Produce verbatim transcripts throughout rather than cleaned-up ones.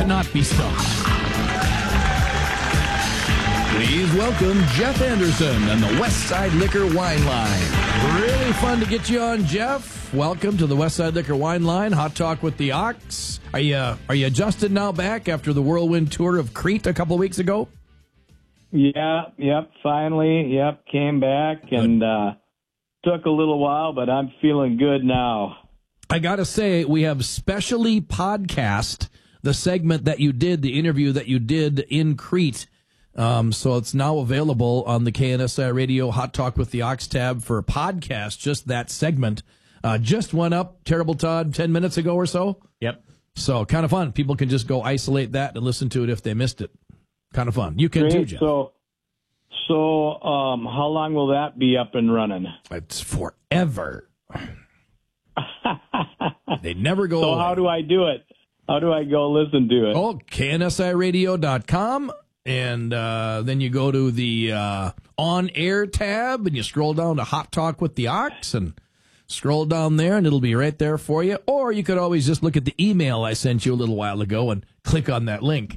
cannot be stumped. Please welcome Jeff Anderson and the Westside Liquor Wine Line. Really fun to get you on, Jeff. Welcome to the Westside Liquor Wine Line. Hot Talk with the Ox. Are you are you adjusted now back after the whirlwind tour of Crete a couple of weeks ago? Yeah, yep, finally, yep, came back and uh, took a little while, but I'm feeling good now. I got to say, we have specially podcast the segment that you did, the interview that you did in Crete. Um, so it's now available on the K N S I Radio Hot Talk with the Ox tab for a podcast, just that segment. Uh, just went up, Terrible Todd, ten minutes ago or so. Yep. So kind of fun. People can just go isolate that and listen to it if they missed it. Kind of fun. You can Great. too, Jeff. So, so um, how long will that be up and running? It's forever. They never go So away. how do I do it? How do I go listen to it? Oh, K N S I radio dot com, and uh, then you go to the uh, on-air tab, and you scroll down to Hot Talk with the Ox, and scroll down there, and it'll be right there for you. Or you could always just look at the email I sent you a little while ago and click on that link.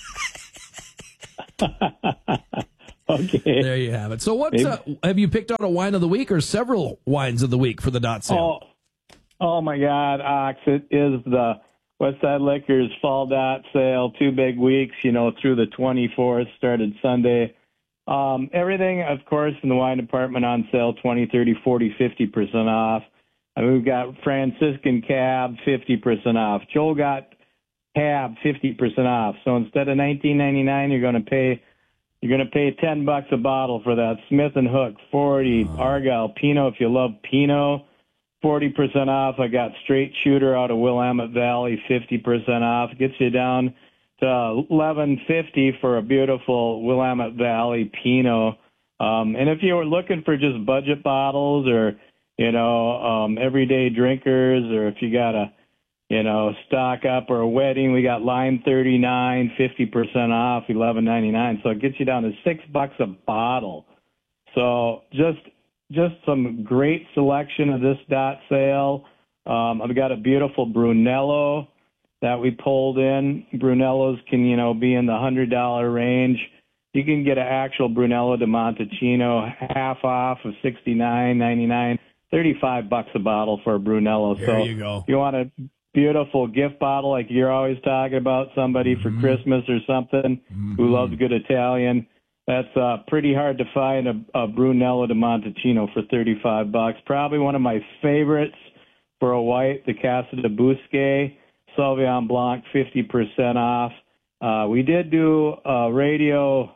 Okay. There you have it. So what's uh, have you picked out a wine of the week or several wines of the week for the dot sale? Oh, oh my God, Ox! It is the Westside Liquors Fall Dot Sale. Two big weeks, you know, through the twenty-fourth. Started Sunday. Um, everything, of course, in the wine department on sale: twenty, thirty, forty, fifty percent off. And we've got Franciscan Cab fifty percent off. Joel got Cab fifty percent off. So instead of nineteen ninety-nine, you're going to pay. You're going to pay ten bucks a bottle for that. Smith and Hook, forty. Oh. Argyle Pinot, if you love Pinot, forty percent off. I got Straight Shooter out of Willamette Valley, fifty percent off. Gets you down to eleven fifty for a beautiful Willamette Valley Pinot. Um, and if you were looking for just budget bottles or, you know, um, everyday drinkers, or if you got a, you know, stock up or a wedding, we got Lime thirty-nine, fifty percent off, eleven ninety-nine. So it gets you down to six bucks a bottle. So just just some great selection of this dot sale. Um, I've got a beautiful Brunello that we pulled in. Brunellos can, you know, be in the one hundred dollars range. You can get an actual Brunello de Montalcino half off of sixty-nine ninety-nine, thirty-five bucks a bottle for a Brunello. There so you go. You want a beautiful gift bottle like you're always talking about, somebody for mm-hmm. Christmas or something mm-hmm. who loves good Italian. That's uh, pretty hard to find a, a Brunello de Montalcino for thirty-five bucks. Probably one of my favorites for a white, the Casa de Busque Sauvignon Blanc, fifty percent off. Uh, we did do a radio,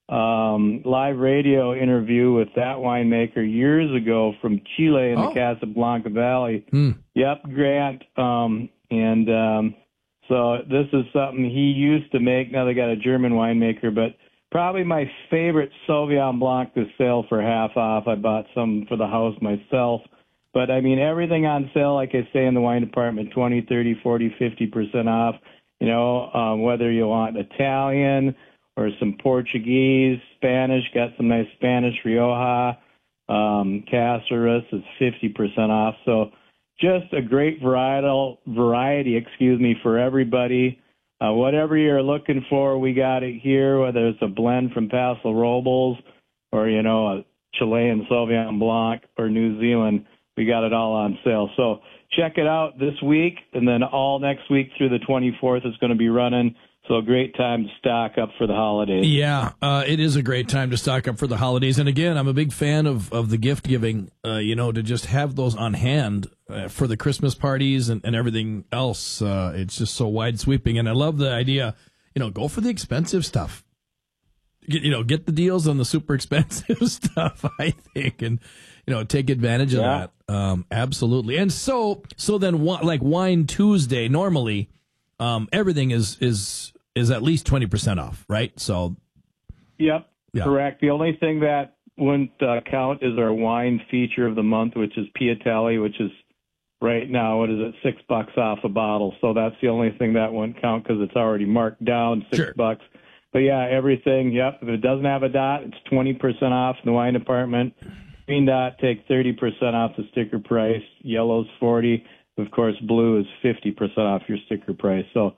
um, live radio interview with that winemaker years ago from Chile in oh. the Casablanca Valley. Mm. Yep, Grant. Um, and um, so this is something he used to make. Now they got a German winemaker, but probably my favorite Sauvignon Blanc to sell for half off. I bought some for the house myself. But, I mean, everything on sale, like I say, in the wine department, twenty, thirty, forty, fifty percent off. You know, um, whether you want Italian or some Portuguese, Spanish, got some nice Spanish Rioja. Um, Caceres is fifty percent off. So just a great varietal, variety, excuse me, for everybody. Uh, whatever you're looking for, we got it here, whether it's a blend from Paso Robles or, you know, a Chilean Sauvignon Blanc or New Zealand. We got it all on sale. So check it out this week, and then all next week through the twenty-fourth is going to be running. So a great time to stock up for the holidays. Yeah, uh, it is a great time to stock up for the holidays. And again, I'm a big fan of, of the gift giving, uh, you know, to just have those on hand uh, for the Christmas parties and, and everything else. Uh, it's just so wide sweeping. And I love the idea, you know, go for the expensive stuff. Get, you know, get the deals on the super expensive stuff, I think, and, you know, take advantage of yeah. that. Um, absolutely. And so, so then like Wine Tuesday, normally, um, everything is, is, is at least twenty percent off, right? So, yep, yeah. correct. The only thing that wouldn't uh, count is our wine feature of the month, which is Piatelli, which is right now, what is it, six bucks off a bottle. So that's the only thing that wouldn't count because it's already marked down six sure. bucks. But yeah, everything, yep. If it doesn't have a dot, it's twenty percent off in the wine department. Green dot, take thirty percent off the sticker price. Yellow's forty. Of course, blue is fifty percent off your sticker price. So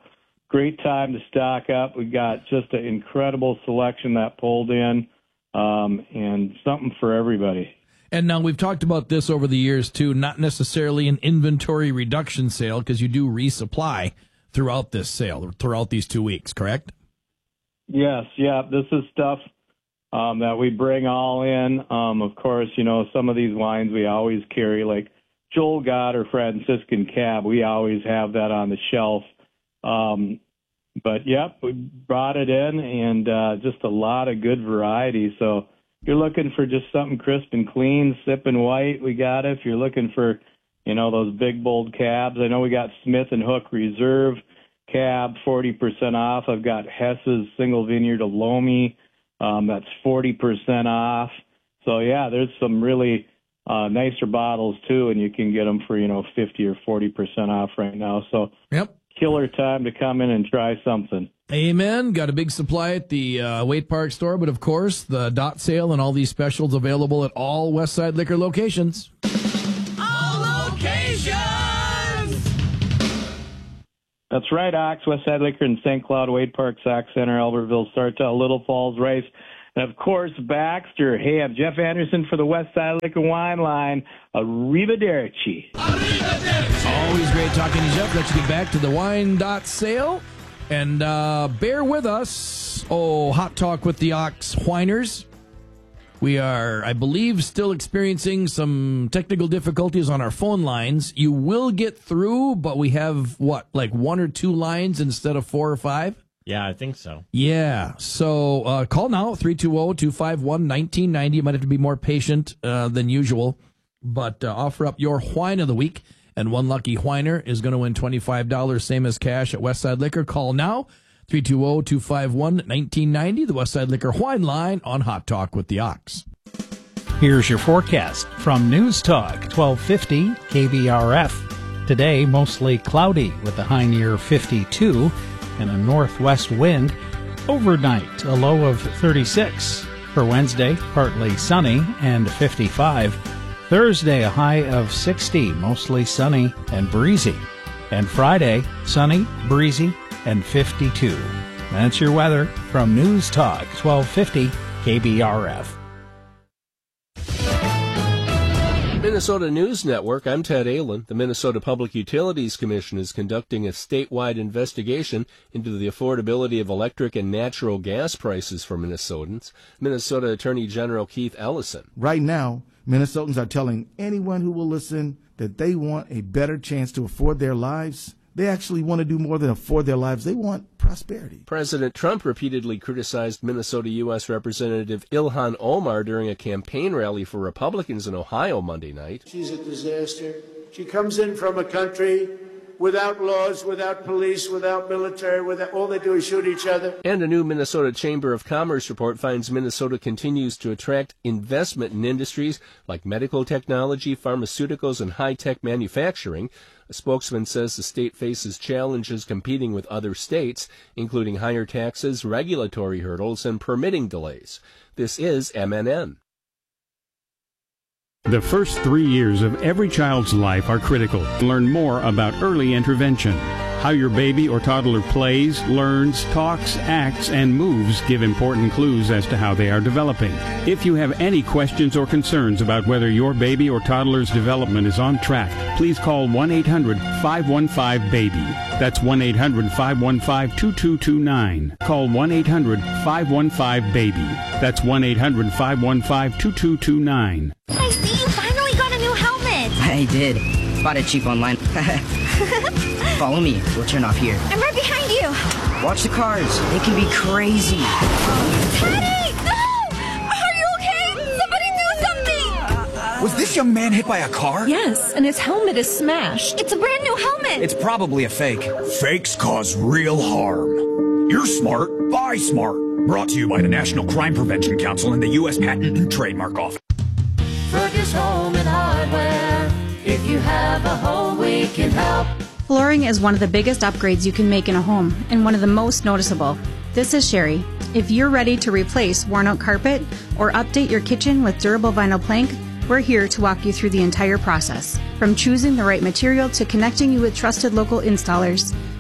great time to stock up. We got just an incredible selection that pulled in, um, and something for everybody. And now we've talked about this over the years too, not necessarily an inventory reduction sale because you do resupply throughout this sale, throughout these two weeks, correct? Yes, yeah. This is stuff um, that we bring all in. Um, of course, you know, some of these wines we always carry, like Joel Gott or Franciscan Cab. We always have that on the shelf. Um, but, yep, we brought it in, and uh, just a lot of good variety. So if you're looking for just something crisp and clean, sipping white, we got it. If you're looking for, you know, those big, bold cabs, I know we got Smith and Hook Reserve Cab, forty percent off. I've got Hess's Single Vineyard Lomi, um, that's forty percent off. So, yeah, there's some really uh, nicer bottles, too, and you can get them for, you know, fifty or forty percent off right now. So, yep. Killer time to come in and try something. Amen. Got a big supply at the uh, Waite Park store, but of course, the dot sale and all these specials available at all Westside Liquor locations. All locations! That's right, Ox, Westside Liquor in Saint Cloud, Waite Park, Sauk Center, Albertville, Sartell, Little Falls, Rice, and of course, Baxter. Hey, I'm Jeff Anderson for the Westside Liquor Wine Line. Arrivederci. Arrivederci! Always great talking to Jeff. Let's get back to the wine dot sale. And uh, bear with us. Oh, Hot Talk with the Ox Whiners. We are, I believe, still experiencing some technical difficulties on our phone lines. You will get through, but we have, what, like one or two lines instead of four or five? Yeah, I think so. Yeah. So uh, call now, three two zero, two five one, one nine nine zero. You might have to be more patient uh, than usual, but uh, offer up your Whine of the Week. And one lucky whiner is going to win twenty-five dollars, same as cash at Westside Liquor. Call now, three two zero, two five one, one nine nine zero, the Westside Liquor Wine Line on Hot Talk with the Ox. Here's your forecast from News Talk, twelve fifty K B R F. Today, mostly cloudy with a high near fifty-two and a northwest wind. Overnight, a low of thirty-six. For Wednesday, partly sunny and fifty-five. Thursday, a high of sixty, mostly sunny and breezy. And Friday, sunny, breezy, and fifty-two. That's your weather from News Talk, twelve fifty K B R F. Minnesota News Network, I'm Ted Allen. The Minnesota Public Utilities Commission is conducting a statewide investigation into the affordability of electric and natural gas prices for Minnesotans. Minnesota Attorney General Keith Ellison. Right now, Minnesotans are telling anyone who will listen that they want a better chance to afford their lives. They actually want to do more than afford their lives. They want prosperity. President Trump repeatedly criticized Minnesota U S Representative Ilhan Omar during a campaign rally for Republicans in Ohio Monday night. She's a disaster. She comes in from a country without laws, without police, without military, without, all they do is shoot each other. And a new Minnesota Chamber of Commerce report finds Minnesota continues to attract investment in industries like medical technology, pharmaceuticals, and high-tech manufacturing. A spokesman says the state faces challenges competing with other states, including higher taxes, regulatory hurdles, and permitting delays. This is M N N. The first three years of every child's life are critical. Learn more about early intervention. How your baby or toddler plays, learns, talks, acts, and moves give important clues as to how they are developing. If you have any questions or concerns about whether your baby or toddler's development is on track, please call one eight hundred, five one five, BABY. That's one eight hundred, five one five, two two two nine. Call one eight hundred, five one five, BABY. That's one eight hundred, five one five, two two two nine. I see you finally got a new helmet. I did. Bought it cheap online. Follow me. We'll turn off here. I'm right behind you. Watch the cars. They can be crazy. Teddy! No! Are you okay? Somebody do something! Was this young man hit by a car? Yes, and his helmet is smashed. It's a brand new helmet. It's probably a fake. Fakes cause real harm. You're smart. Buy smart. Brought to you by the National Crime Prevention Council and the U S Patent and Trademark Office. Fergus Home and Hardware. If you have a home, we can help. Flooring is one of the biggest upgrades you can make in a home, and one of the most noticeable. This is Sherry. If you're ready to replace worn-out carpet or update your kitchen with durable vinyl plank, we're here to walk you through the entire process. From choosing the right material to connecting you with trusted local installers,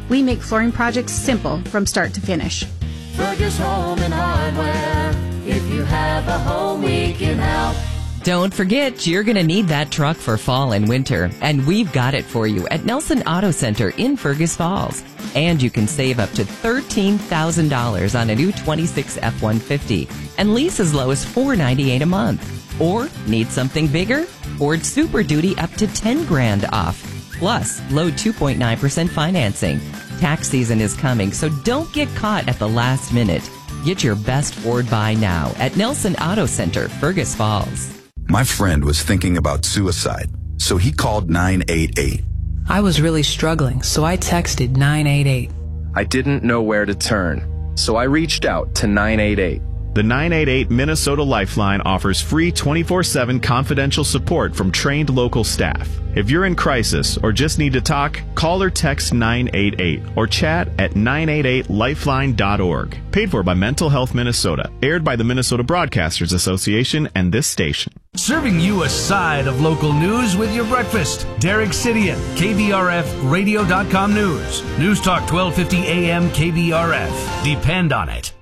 We make flooring projects simple from start to finish. Fergus Home and Hardware. If you have a home we can help. Don't forget, you're going to need that truck for fall and winter, and we've got it for you at Nelson Auto Center in Fergus Falls. And you can save up to thirteen thousand dollars on a new twenty-six F one fifty and lease as low as four hundred ninety-eight dollars a month. Or need something bigger? Ford Super Duty up to ten grand off. Plus, low two point nine percent financing. Tax season is coming, so don't get caught at the last minute. Get your best Ford buy now at Nelson Auto Center, Fergus Falls. My friend was thinking about suicide, so he called nine eight eight. I was really struggling, so I texted nine eight eight. I didn't know where to turn, so I reached out to nine eight eight. The nine eight eight Minnesota Lifeline offers free twenty-four seven confidential support from trained local staff. If you're in crisis or just need to talk, call or text nine eight eight or chat at nine eight eight lifeline dot org. Paid for by Mental Health Minnesota. Aired by the Minnesota Broadcasters Association and this station. Serving you a side of local news with your breakfast. Derek Sidian, K B R F radio dot com News. News Talk twelve fifty A M K B R F. Depend on it.